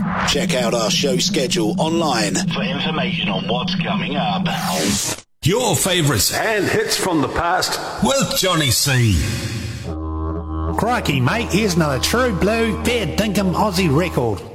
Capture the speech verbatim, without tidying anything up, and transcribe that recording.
Check out our show schedule online for information on what's coming up. Your favourites and hits from the past with Johnny C. Crikey, mate, here's another true blue, fair dinkum Aussie record.